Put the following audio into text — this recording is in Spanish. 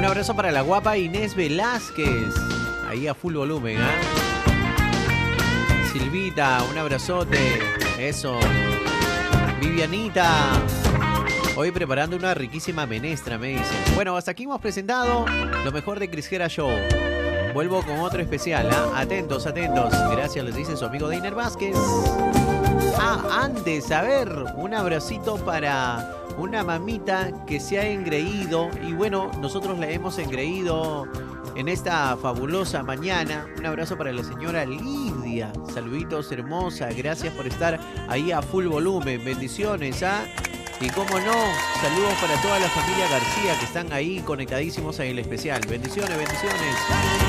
Un abrazo para la guapa Inés Velázquez. Ahí a full volumen, ¿ah? Silvita, un abrazote. Eso. Vivianita. Hoy preparando una riquísima menestra, me dicen. Bueno, hasta aquí hemos presentado lo mejor de Cris Jera Show. Vuelvo con otro especial, ¿ah? Atentos, atentos. Gracias, les dice su amigo Deiner Vázquez. Antes, a ver, un abracito para una mamita que se ha engreído. Y bueno, nosotros la hemos engreído en esta fabulosa mañana. Un abrazo para la señora Lidia. Saluditos, hermosa. Gracias por estar ahí a full volumen. Bendiciones, ¿ah? Y cómo no, saludos para toda la familia García que están ahí conectadísimos en el especial. Bendiciones, bendiciones.